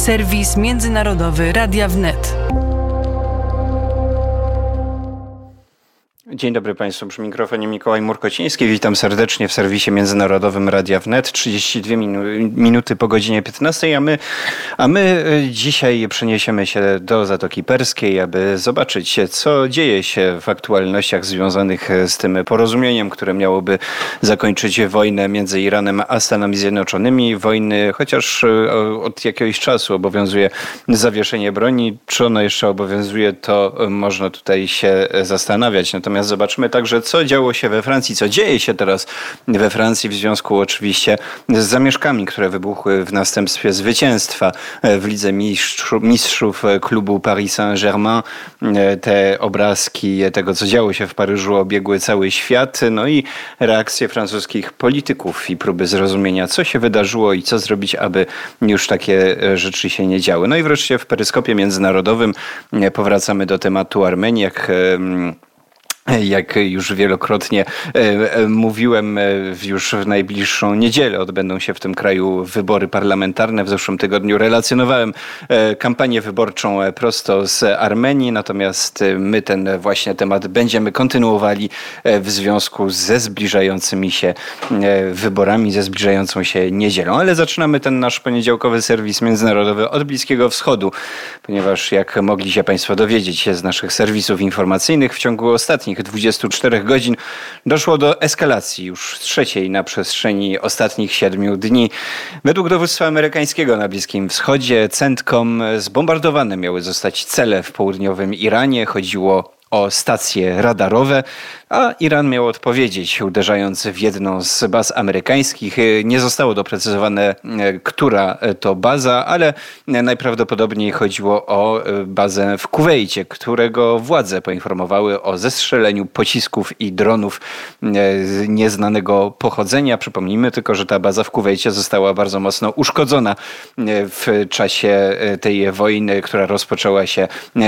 Serwis międzynarodowy Radia Wnet. Dzień dobry Państwu, przy mikrofonie Mikołaj Murkociński. Witam serdecznie w serwisie międzynarodowym Radia Wnet. 32 minuty po godzinie 15, a my dzisiaj przeniesiemy się do Zatoki Perskiej, aby zobaczyć, co dzieje się w aktualnościach związanych z tym porozumieniem, które miałoby zakończyć wojnę między Iranem a Stanami Zjednoczonymi. Wojny, chociaż od jakiegoś czasu obowiązuje zawieszenie broni. Czy ono jeszcze obowiązuje, to można tutaj się zastanawiać. Natomiast zobaczmy także, co działo się we Francji, co dzieje się teraz we Francji w związku oczywiście z zamieszkami, które wybuchły w następstwie zwycięstwa w Lidze Mistrzów klubu Paris Saint-Germain. Te obrazki tego, co działo się w Paryżu, obiegły cały świat. No i reakcje francuskich polityków i próby zrozumienia, co się wydarzyło i co zrobić, aby już takie rzeczy się nie działy. No i wreszcie w peryskopie międzynarodowym powracamy do tematu Armenii. Jak już wielokrotnie mówiłem, już w najbliższą niedzielę odbędą się w tym kraju wybory parlamentarne. W zeszłym tygodniu relacjonowałem kampanię wyborczą prosto z Armenii, natomiast my ten właśnie temat będziemy kontynuowali w związku ze zbliżającymi się wyborami, ze zbliżającą się niedzielą. Ale zaczynamy ten nasz poniedziałkowy serwis międzynarodowy od Bliskiego Wschodu, ponieważ jak mogli się Państwo dowiedzieć się z naszych serwisów informacyjnych, w ciągu ostatnich 24 godzin doszło do eskalacji już trzeciej na przestrzeni ostatnich 7 dni. Według dowództwa amerykańskiego na Bliskim Wschodzie CENTCOM zbombardowane miały zostać cele w południowym Iranie. Chodziło o stacje radarowe, a Iran miał odpowiedzieć, uderzając w jedną z baz amerykańskich. Nie zostało doprecyzowane, która to baza, ale najprawdopodobniej chodziło o bazę w Kuwejcie, którego władze poinformowały o zestrzeleniu pocisków i dronów nieznanego pochodzenia. Przypomnijmy tylko, że ta baza w Kuwejcie została bardzo mocno uszkodzona w czasie tej wojny, która rozpoczęła się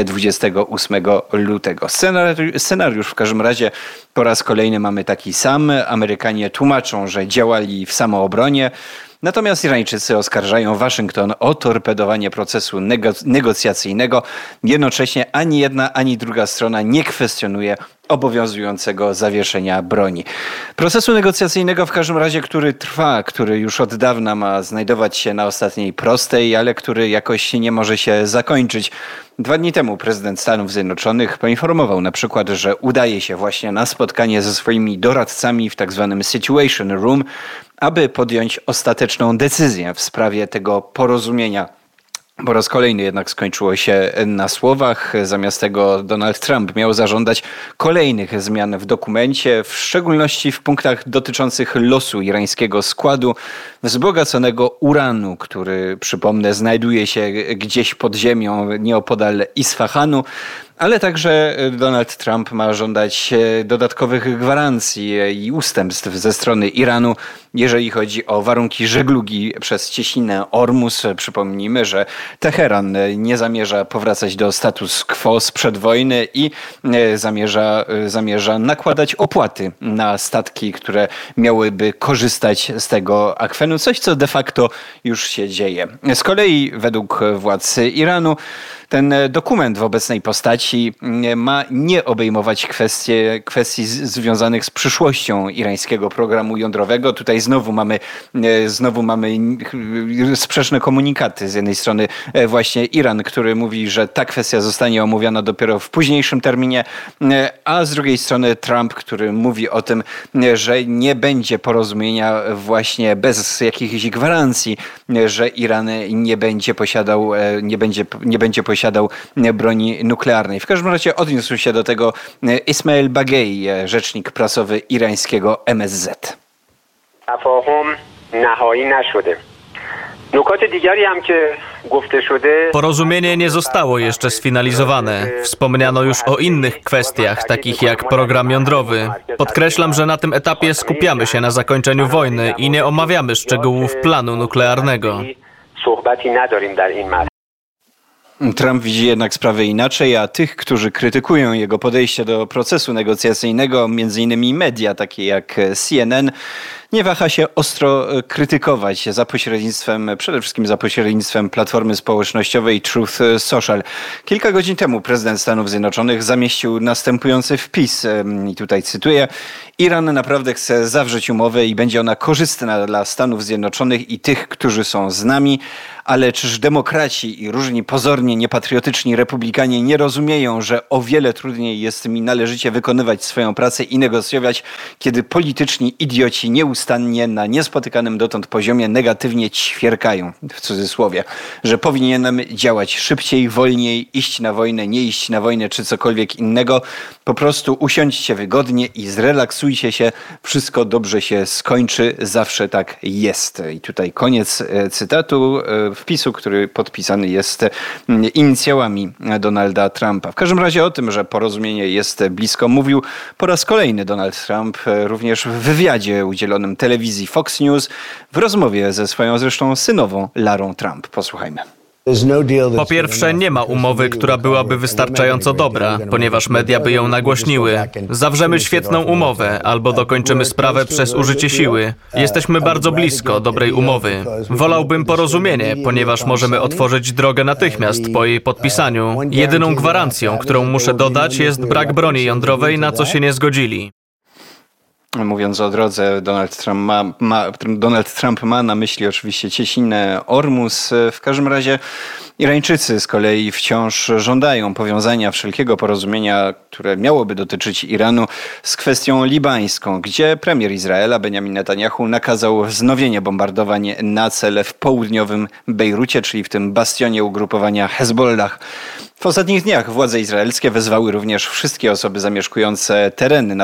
28 lutego. Scenariusz w każdym razie po raz kolejny mamy taki sam. Amerykanie tłumaczą, że działali w samoobronie. Natomiast Irańczycy oskarżają Waszyngton o torpedowanie procesu negocjacyjnego. Jednocześnie ani jedna, ani druga strona nie kwestionuje obowiązującego zawieszenia broni. Procesu negocjacyjnego w każdym razie, który trwa, który już od dawna ma znajdować się na ostatniej prostej, ale który jakoś nie może się zakończyć. 2 dni temu prezydent Stanów Zjednoczonych poinformował na przykład, że udaje się właśnie na spotkanie ze swoimi doradcami w tak zwanym Situation Room, aby podjąć ostateczną decyzję w sprawie tego porozumienia. Po raz kolejny jednak skończyło się na słowach. Zamiast tego Donald Trump miał zażądać kolejnych zmian w dokumencie, w szczególności w punktach dotyczących losu irańskiego składu wzbogaconego uranu, który, przypomnę, znajduje się gdzieś pod ziemią nieopodal Isfahanu. Ale także Donald Trump ma żądać dodatkowych gwarancji i ustępstw ze strony Iranu, jeżeli chodzi o warunki żeglugi przez cieśninę Ormus. Przypomnijmy, że Teheran nie zamierza powracać do status quo sprzed wojny i zamierza nakładać opłaty na statki, które miałyby korzystać z tego akwenu. Coś, co de facto już się dzieje. Z kolei według władz Iranu ten dokument w obecnej postaci ma nie obejmować kwestii związanych z przyszłością irańskiego programu jądrowego. Tutaj znowu mamy sprzeczne komunikaty. Z jednej strony właśnie Iran, który mówi, że ta kwestia zostanie omówiona dopiero w późniejszym terminie, a z drugiej strony Trump, który mówi o tym, że nie będzie porozumienia właśnie bez jakichś gwarancji, że Iran nie będzie posiadał broni nuklearnej. W każdym razie odniósł się do tego Ismail Baghei, rzecznik prasowy irańskiego MSZ. Porozumienie nie zostało jeszcze sfinalizowane. Wspomniano już o innych kwestiach, takich jak program jądrowy. Podkreślam, że na tym etapie skupiamy się na zakończeniu wojny i nie omawiamy szczegółów planu nuklearnego. Trump widzi jednak sprawę inaczej, a tych, którzy krytykują jego podejście do procesu negocjacyjnego, między innymi media takie jak CNN, nie waha się ostro krytykować przede wszystkim za pośrednictwem platformy społecznościowej Truth Social. Kilka godzin temu prezydent Stanów Zjednoczonych zamieścił następujący wpis, i tutaj cytuję: Iran naprawdę chce zawrzeć umowę i będzie ona korzystna dla Stanów Zjednoczonych i tych, którzy są z nami, ale czyż demokraci i różni pozornie niepatriotyczni republikanie nie rozumieją, że o wiele trudniej jest mi należycie wykonywać swoją pracę i negocjować, kiedy polityczni idioci nieustannie na niespotykanym dotąd poziomie negatywnie ćwierkają, w cudzysłowie, że powinienem działać szybciej, wolniej, iść na wojnę, nie iść na wojnę czy cokolwiek innego. Po prostu usiądźcie wygodnie i zrelaksujcie się, wszystko dobrze się skończy, zawsze tak jest. I tutaj koniec cytatu, wpisu, który podpisany jest inicjałami Donalda Trumpa. W każdym razie o tym, że porozumienie jest blisko, mówił po raz kolejny Donald Trump, również w wywiadzie udzielonym telewizji Fox News, w rozmowie ze swoją zresztą synową Larą Trump. Posłuchajmy. Po pierwsze, nie ma umowy, która byłaby wystarczająco dobra, ponieważ media by ją nagłośniły. Zawrzemy świetną umowę, albo dokończymy sprawę przez użycie siły. Jesteśmy bardzo blisko dobrej umowy. Wolałbym porozumienie, ponieważ możemy otworzyć drogę natychmiast po jej podpisaniu. Jedyną gwarancją, którą muszę dodać, jest brak broni jądrowej, na co się nie zgodzili. Mówiąc o drodze, Donald Trump ma na myśli oczywiście Cieśninę Ormus. W każdym razie Irańczycy z kolei wciąż żądają powiązania wszelkiego porozumienia, które miałoby dotyczyć Iranu, z kwestią libańską, gdzie premier Izraela Benjamin Netanyahu nakazał wznowienie bombardowań na cele w południowym Bejrucie, czyli w tym bastionie ugrupowania Hezbollah. W ostatnich dniach władze izraelskie wezwały również wszystkie osoby zamieszkujące tereny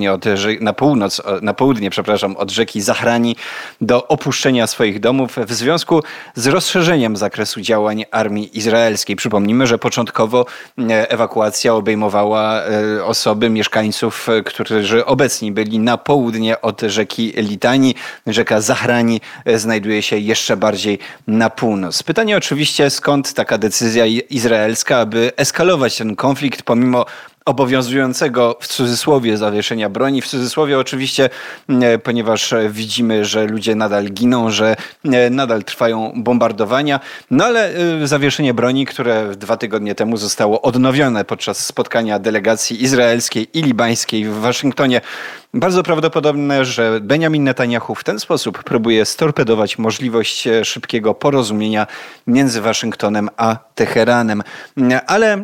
na południe od rzeki Zahrani do opuszczenia swoich domów w związku z rozszerzeniem zakresu działań armii izraelskiej. Przypomnijmy, że początkowo ewakuacja obejmowała osoby, mieszkańców, którzy obecni byli na południe od rzeki Litani. Rzeka Zahrani znajduje się jeszcze bardziej na północ. Pytanie oczywiście, skąd taka decyzja izraelska, aby eskalować ten konflikt pomimo obowiązującego w cudzysłowie zawieszenia broni. W cudzysłowie oczywiście, ponieważ widzimy, że ludzie nadal giną, że nadal trwają bombardowania. No ale zawieszenie broni, które 2 tygodnie temu zostało odnowione podczas spotkania delegacji izraelskiej i libańskiej w Waszyngtonie. Bardzo prawdopodobne, że Benjamin Netanyahu w ten sposób próbuje storpedować możliwość szybkiego porozumienia między Waszyngtonem a Teheranem. Ale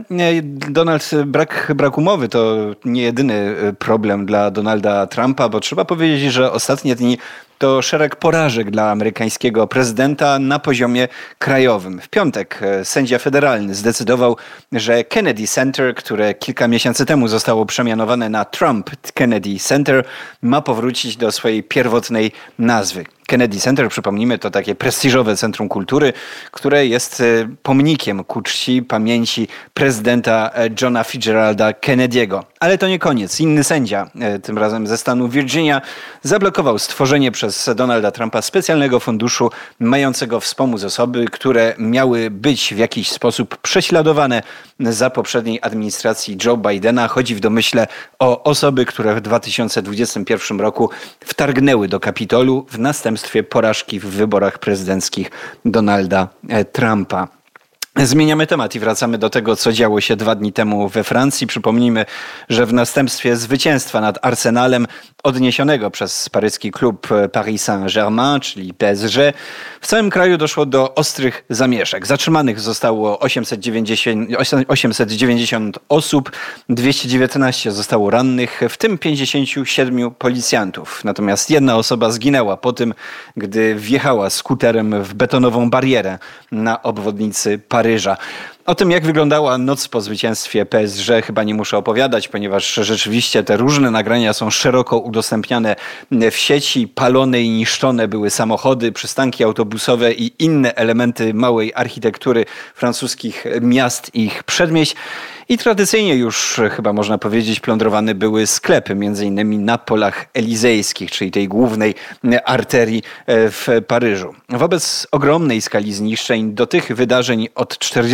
brak umowy to nie jedyny problem dla Donalda Trumpa, bo trzeba powiedzieć, że ostatnie dni to szereg porażek dla amerykańskiego prezydenta na poziomie krajowym. W piątek sędzia federalny zdecydował, że Kennedy Center, które kilka miesięcy temu zostało przemianowane na Trump Kennedy Center, ma powrócić do swojej pierwotnej nazwy. Kennedy Center, przypomnijmy, to takie prestiżowe centrum kultury, które jest pomnikiem ku czci pamięci prezydenta Johna Fitzgeralda Kennedy'ego. Ale to nie koniec. Inny sędzia, tym razem ze stanu Virginia, zablokował stworzenie przez Donalda Trumpa specjalnego funduszu mającego wspomóc osoby, które miały być w jakiś sposób prześladowane za poprzedniej administracji Joe Bidena. Chodzi w domyśle o osoby, które w 2021 roku wtargnęły do Kapitolu w następstwie porażki w wyborach prezydenckich Donalda Trumpa. Zmieniamy temat i wracamy do tego, co działo się 2 dni temu we Francji. Przypomnijmy, że w następstwie zwycięstwa nad Arsenalem odniesionego przez paryski klub Paris Saint-Germain, czyli PSG, w całym kraju doszło do ostrych zamieszek. Zatrzymanych zostało 890 osób, 219 zostało rannych, w tym 57 policjantów. Natomiast 1 osoba zginęła po tym, gdy wjechała skuterem w betonową barierę na obwodnicy Paryża. O tym, jak wyglądała noc po zwycięstwie PSG, chyba nie muszę opowiadać, ponieważ rzeczywiście te różne nagrania są szeroko udostępniane w sieci. Palone i niszczone były samochody, przystanki autobusowe i inne elementy małej architektury francuskich miast i ich przedmieść. I tradycyjnie już chyba można powiedzieć plądrowane były sklepy, między innymi na polach elizejskich, czyli tej głównej arterii w Paryżu. Wobec ogromnej skali zniszczeń do tych wydarzeń od 48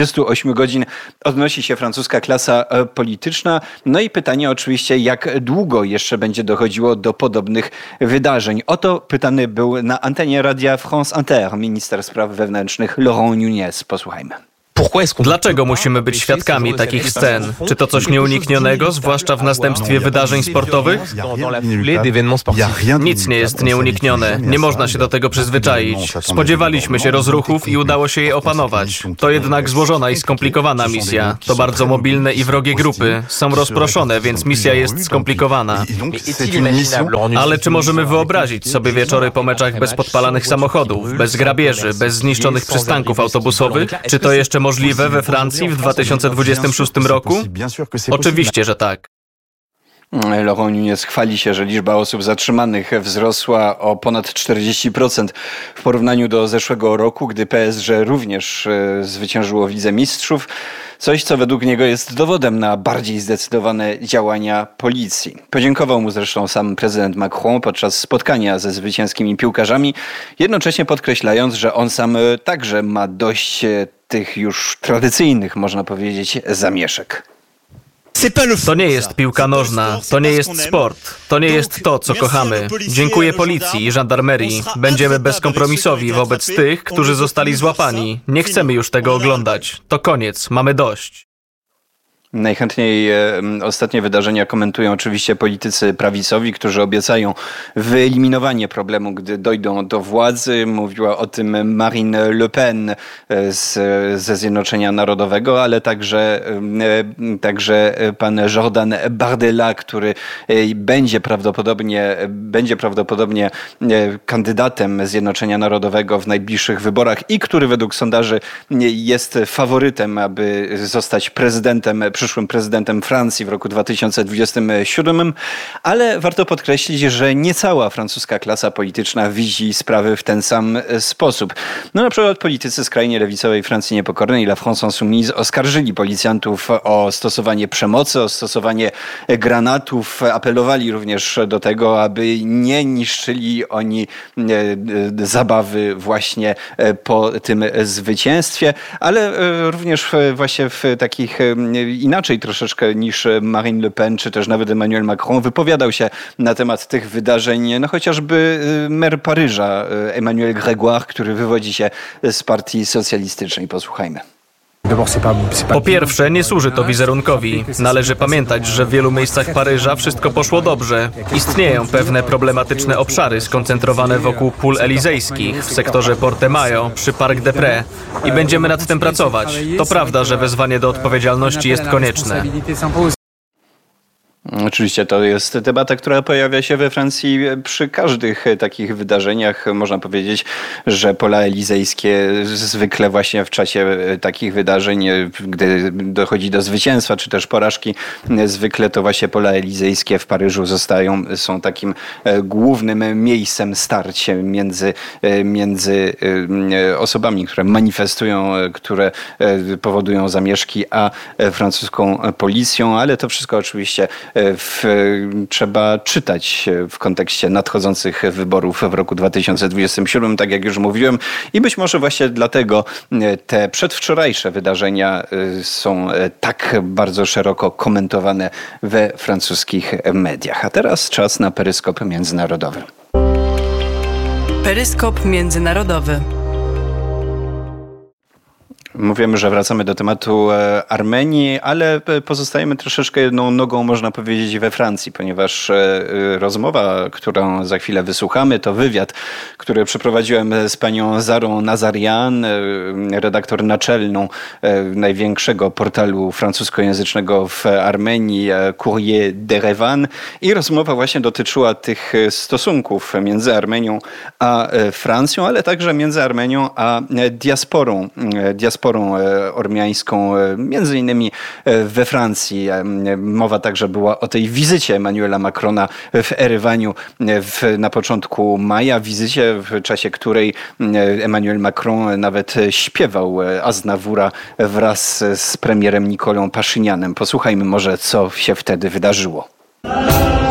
8 godzin odnosi się francuska klasa polityczna. No i pytanie oczywiście, jak długo jeszcze będzie dochodziło do podobnych wydarzeń. O to pytany był na antenie Radia France Inter minister spraw wewnętrznych Laurent Nunez. Posłuchajmy. Dlaczego musimy być świadkami takich scen? Czy to coś nieuniknionego, zwłaszcza w następstwie wydarzeń sportowych? Nic nie jest nieuniknione. Nie można się do tego przyzwyczaić. Spodziewaliśmy się rozruchów i udało się je opanować. To jednak złożona i skomplikowana misja. To bardzo mobilne i wrogie grupy. Są rozproszone, więc misja jest skomplikowana. Ale czy możemy wyobrazić sobie wieczory po meczach bez podpalanych samochodów, bez grabieży, bez zniszczonych przystanków autobusowych? Czy to jeszcze możliwe we Francji w 2026 roku? Oczywiście, że tak. Laurent Nunez chwali się, że liczba osób zatrzymanych wzrosła o ponad 40% w porównaniu do zeszłego roku, gdy PSG również zwyciężyło w Lidze Mistrzów. Coś, co według niego jest dowodem na bardziej zdecydowane działania policji. Podziękował mu zresztą sam prezydent Macron podczas spotkania ze zwycięskimi piłkarzami, jednocześnie podkreślając, że on sam także ma dość tych już tradycyjnych, można powiedzieć, zamieszek. To nie jest piłka nożna, to nie jest sport, to nie jest to, co kochamy. Dziękuję policji i żandarmerii. Będziemy bezkompromisowi wobec tych, którzy zostali złapani. Nie chcemy już tego oglądać. To koniec, mamy dość. Najchętniej ostatnie wydarzenia komentują oczywiście politycy prawicowi, którzy obiecają wyeliminowanie problemu, gdy dojdą do władzy. Mówiła o tym Marine Le Pen ze Zjednoczenia Narodowego, ale także pan Jordan Bardella, który będzie prawdopodobnie kandydatem Zjednoczenia Narodowego w najbliższych wyborach i który według sondaży jest faworytem, aby zostać przyszłym prezydentem Francji w roku 2027, ale warto podkreślić, że nie cała francuska klasa polityczna widzi sprawy w ten sam sposób. No na przykład politycy skrajnie lewicowej Francji Niepokornej, La France Insoumise, oskarżyli policjantów o stosowanie przemocy, o stosowanie granatów. Apelowali również do tego, aby nie niszczyli oni zabawy właśnie po tym zwycięstwie, ale również właśnie w takich inaczej troszeczkę niż Marine Le Pen, czy też nawet Emmanuel Macron wypowiadał się na temat tych wydarzeń, no chociażby mer Paryża, Emmanuel Grégoire, który wywodzi się z partii socjalistycznej. Posłuchajmy. Po pierwsze, nie służy to wizerunkowi. Należy pamiętać, że w wielu miejscach Paryża wszystko poszło dobrze. Istnieją pewne problematyczne obszary skoncentrowane wokół pól elizejskich, w sektorze Porte-Maillot, przy Parc des Prés i będziemy nad tym pracować. To prawda, że wezwanie do odpowiedzialności jest konieczne. Oczywiście to jest debata, która pojawia się we Francji przy każdych takich wydarzeniach. Można powiedzieć, że pola elizejskie zwykle właśnie w czasie takich wydarzeń, gdy dochodzi do zwycięstwa czy też porażki, zwykle to właśnie pola elizejskie w Paryżu są takim głównym miejscem starcia między osobami, które manifestują, które powodują zamieszki, a francuską policją, ale to wszystko oczywiście trzeba czytać w kontekście nadchodzących wyborów w roku 2027, tak jak już mówiłem. I być może właśnie dlatego te przedwczorajsze wydarzenia są tak bardzo szeroko komentowane we francuskich mediach. A teraz czas na peryskop międzynarodowy. Peryskop międzynarodowy. Mówimy, że wracamy do tematu Armenii, ale pozostajemy troszeczkę jedną nogą, można powiedzieć, we Francji, ponieważ rozmowa, którą za chwilę wysłuchamy, to wywiad, który przeprowadziłem z panią Zarą Nazarian, redaktor naczelną największego portalu francuskojęzycznego w Armenii, Courrier d'Erevan. I rozmowa właśnie dotyczyła tych stosunków między Armenią a Francją, ale także między Armenią a diasporą ormiańską, między innymi we Francji. Mowa także była o tej wizycie Emmanuela Macrona w Erywaniu na początku maja. Wizycie, w czasie której Emmanuel Macron nawet śpiewał Aznavoura wraz z premierem Nikolą Paszynianem. Posłuchajmy może, co się wtedy wydarzyło.